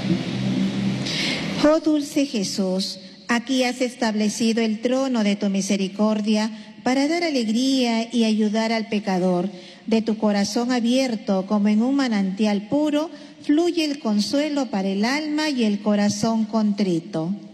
Oh dulce Jesús, aquí has establecido el trono de tu misericordia para dar alegría y ayudar al pecador. De tu corazón abierto, como en un manantial puro, fluye el consuelo para el alma y el corazón contrito.